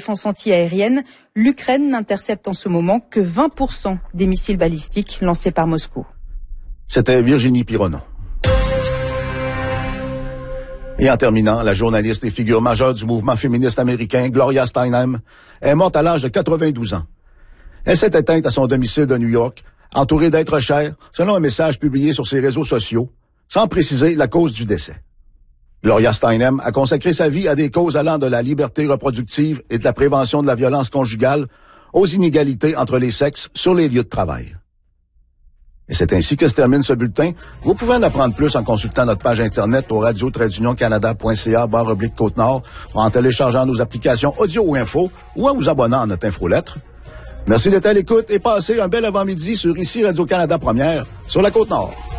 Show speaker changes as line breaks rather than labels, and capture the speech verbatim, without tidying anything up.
défense antiaérienne, l'Ukraine n'intercepte en ce moment que vingt pour cent des missiles balistiques lancés par Moscou.
C'était Virginie Pironneau. Et en terminant, la journaliste et figure majeure du mouvement féministe américain, Gloria Steinem, est morte à l'âge de quatre-vingt-douze ans. Elle s'est éteinte à son domicile de New York, entourée d'êtres chers, selon un message publié sur ses réseaux sociaux, sans préciser la cause du décès. Gloria Steinem a consacré sa vie à des causes allant de la liberté reproductive et de la prévention de la violence conjugale aux inégalités entre les sexes sur les lieux de travail. Et c'est ainsi que se termine ce bulletin. Vous pouvez en apprendre plus en consultant notre page Internet au radio tiret union canada point c a barre oblique Côte-Nord, en téléchargeant nos applications audio ou info, ou en vous abonnant à notre infolettre. Merci d'être à l'écoute et passez un bel avant-midi sur ici Radio-Canada Première, sur la Côte-Nord.